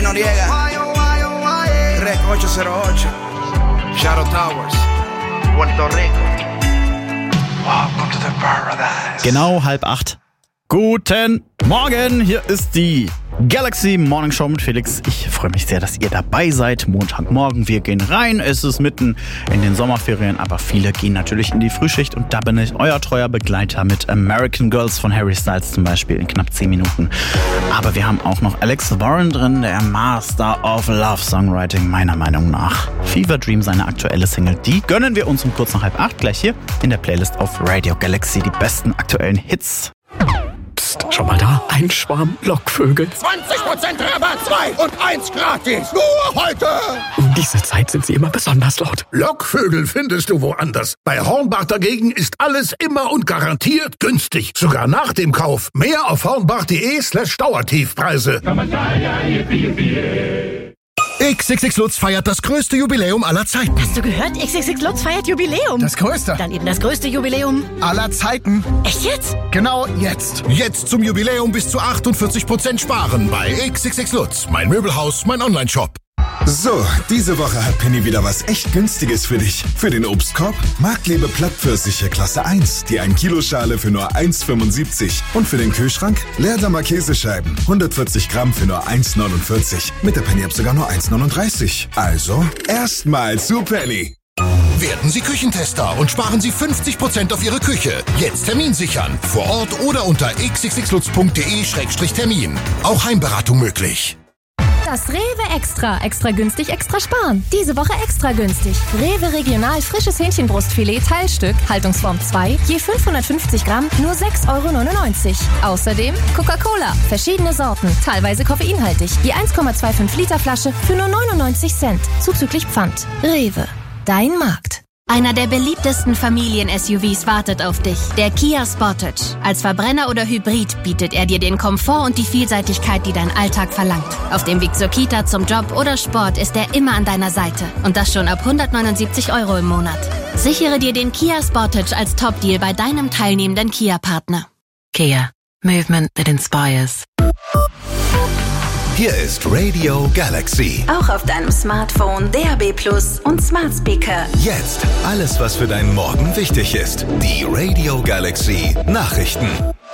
Noriega, Rec 808, Shadow Towers, Puerto Rico. Welcome to the paradise. Genau 7:30. Guten Morgen, hier ist die Galaxy Morning Show mit Felix. Ich freue mich sehr, dass ihr dabei seid. Montagmorgen, wir gehen rein. Es ist mitten in den Sommerferien, aber viele gehen natürlich in die Frühschicht. Und da bin ich euer treuer Begleiter mit American Girls von Harry Styles zum Beispiel in knapp 10 Minuten. Aber wir haben auch noch Alex Warren drin, der Master of Love Songwriting meiner Meinung nach. Fever Dream, seine aktuelle Single, die gönnen wir uns um kurz nach 7:30 gleich hier in der Playlist auf Radio Galaxy. Die besten aktuellen Hits. Psst, schon mal da? Ein Schwarm Lockvögel. 20% Rabatt, 2 und 1 gratis. Nur heute. Um diese Zeit sind sie immer besonders laut. Lockvögel findest du woanders. Bei Hornbach dagegen ist alles immer und garantiert günstig. Sogar nach dem Kauf. Mehr auf hornbach.de/Dauertiefpreise. XXX Lutz feiert das größte Jubiläum aller Zeiten. Hast du gehört? XXX Lutz feiert Jubiläum. Das größte? Dann eben das größte Jubiläum Aller Zeiten. Echt jetzt? Genau jetzt. Jetzt zum Jubiläum bis zu 48% sparen bei XXX Lutz. Mein Möbelhaus, mein Onlineshop. So, diese Woche hat Penny wieder was echt Günstiges für dich. Für den Obstkorb Marktliebe Plattpfirsiche Klasse 1, die 1-Kilo-Schale für nur 1,75. Und für den Kühlschrank Leerdammer Käsescheiben, 140 Gramm für nur 1,49. Mit der Penny-App sogar nur 1,39. Also, erstmal zu Penny. Werden Sie Küchentester und sparen Sie 50% auf Ihre Küche. Jetzt Termin sichern. Vor Ort oder unter xxxlutz.de/Termin. Auch Heimberatung möglich. Das Rewe Extra. Extra günstig, extra sparen. Diese Woche extra günstig. Rewe Regional frisches Hähnchenbrustfilet Teilstück, Haltungsform 2, je 550 Gramm, nur 6,99 €. Außerdem Coca-Cola, verschiedene Sorten, teilweise koffeinhaltig, je 1,25 Liter Flasche für nur 99 Cent, zuzüglich Pfand. Rewe, dein Markt. Einer der beliebtesten Familien-SUVs wartet auf dich. Der Kia Sportage. Als Verbrenner oder Hybrid bietet er dir den Komfort und die Vielseitigkeit, die dein Alltag verlangt. Auf dem Weg zur Kita, zum Job oder Sport ist er immer an deiner Seite. Und das schon ab 179 € im Monat. Sichere dir den Kia Sportage als Top-Deal bei deinem teilnehmenden Kia-Partner. Kia. Movement that inspires. Hier ist Radio Galaxy. Auch auf deinem Smartphone, DAB+ und Smart Speaker. Jetzt alles, was für deinen Morgen wichtig ist. Die Radio Galaxy Nachrichten.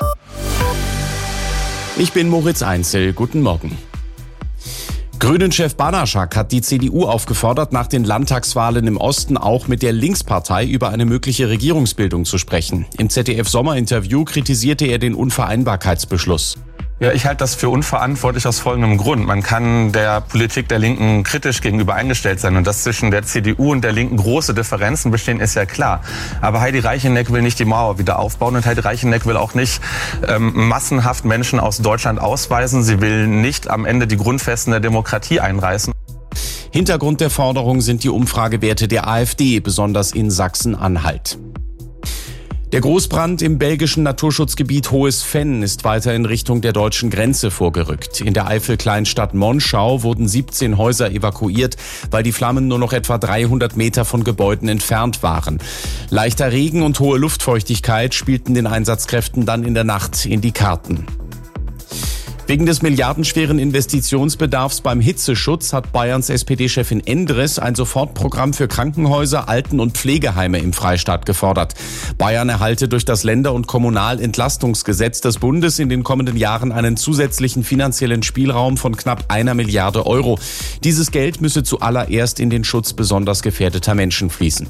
Ich bin Moritz Einzel. Guten Morgen. Grünen-Chef Banaschak hat die CDU aufgefordert, nach den Landtagswahlen im Osten auch mit der Linkspartei über eine mögliche Regierungsbildung zu sprechen. Im ZDF-Sommerinterview kritisierte er den Unvereinbarkeitsbeschluss. Ja, ich halte das für unverantwortlich aus folgendem Grund. Man kann der Politik der Linken kritisch gegenüber eingestellt sein. Und dass zwischen der CDU und der Linken große Differenzen bestehen, ist ja klar. Aber Heidi Reicheneck will nicht die Mauer wieder aufbauen. Und Heidi Reicheneck will auch nicht massenhaft Menschen aus Deutschland ausweisen. Sie will nicht am Ende die Grundfesten der Demokratie einreißen. Hintergrund der Forderung sind die Umfragewerte der AfD, besonders in Sachsen-Anhalt. Der Großbrand im belgischen Naturschutzgebiet Hohes Venn ist weiter in Richtung der deutschen Grenze vorgerückt. In der Eifel-Kleinstadt Monschau wurden 17 Häuser evakuiert, weil die Flammen nur noch etwa 300 Meter von Gebäuden entfernt waren. Leichter Regen und hohe Luftfeuchtigkeit spielten den Einsatzkräften dann in der Nacht in die Karten. Wegen des milliardenschweren Investitionsbedarfs beim Hitzeschutz hat Bayerns SPD-Chefin Endres ein Sofortprogramm für Krankenhäuser, Alten- und Pflegeheime im Freistaat gefordert. Bayern erhalte durch das Länder- und Kommunalentlastungsgesetz des Bundes in den kommenden Jahren einen zusätzlichen finanziellen Spielraum von knapp 1 Milliarde €. Dieses Geld müsse zuallererst in den Schutz besonders gefährdeter Menschen fließen.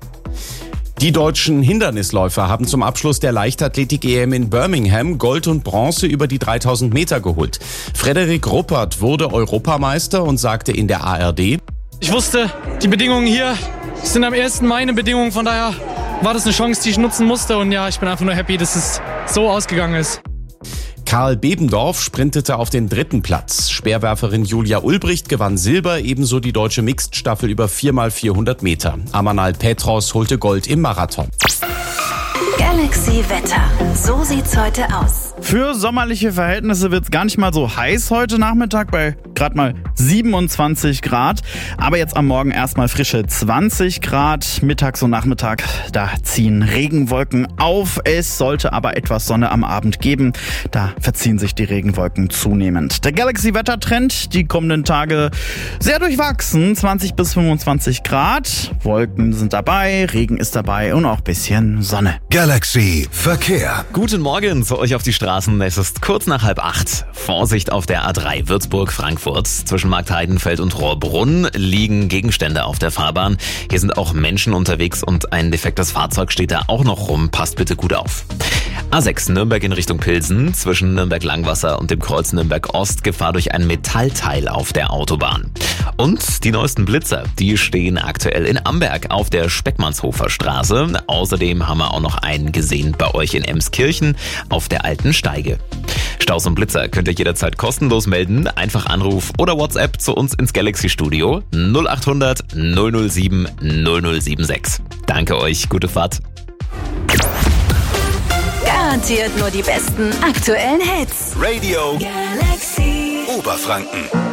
Die deutschen Hindernisläufer haben zum Abschluss der Leichtathletik-EM in Birmingham Gold und Bronze über die 3000 Meter geholt. Frederik Ruppert wurde Europameister und sagte in der ARD: Ich wusste, die Bedingungen hier sind am ehesten meine Bedingungen, von daher war das eine Chance, die ich nutzen musste. Und ja, ich bin einfach nur happy, dass es so ausgegangen ist. Karl Bebendorf sprintete auf den 3. Platz. Speerwerferin Julia Ulbricht gewann Silber, ebenso die deutsche Mixed-Staffel über 4x400 Meter. Amanal Petros holte Gold im Marathon. Galaxy Wetter. So sieht's heute aus. Für sommerliche Verhältnisse wird es gar nicht mal so heiß heute Nachmittag bei gerade mal 27 Grad. Aber jetzt am Morgen erstmal frische 20 Grad. Mittags und Nachmittag, da ziehen Regenwolken auf. Es sollte aber etwas Sonne am Abend geben. Da verziehen sich die Regenwolken zunehmend. Der Galaxy-Wettertrend, die kommenden Tage sehr durchwachsen. 20 bis 25 Grad. Wolken sind dabei, Regen ist dabei und auch ein bisschen Sonne. Galaxy Verkehr. Guten Morgen zu euch auf die Straßen. Es ist kurz nach 7:30. Vorsicht auf der A3 Würzburg-Frankfurt. Zwischen Marktheidenfeld und Rohrbrunn liegen Gegenstände auf der Fahrbahn. Hier sind auch Menschen unterwegs und ein defektes Fahrzeug steht da auch noch rum. Passt bitte gut auf. A6 Nürnberg in Richtung Pilsen. Zwischen Nürnberg-Langwasser und dem Kreuz Nürnberg-Ost Gefahr durch ein Metallteil auf der Autobahn. Und die neuesten Blitzer, die stehen aktuell in Amberg auf der Speckmannshofer Straße. Außerdem haben wir auch noch einen gesehen bei euch in Emskirchen auf der Alten Steige. Staus und Blitzer könnt ihr jederzeit kostenlos melden. Einfach Anruf oder WhatsApp zu uns ins Galaxy Studio 0800 007 0076. Danke euch, gute Fahrt. Garantiert nur die besten aktuellen Hits. Radio Galaxy Oberfranken.